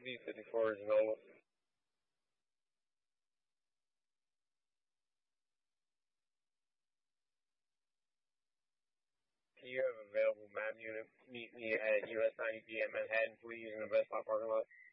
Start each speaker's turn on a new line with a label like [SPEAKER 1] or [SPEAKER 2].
[SPEAKER 1] V54 is Nola. Do you have available map unit? Meet me at US 90P at Manhattan, please, in the Best Buy parking lot.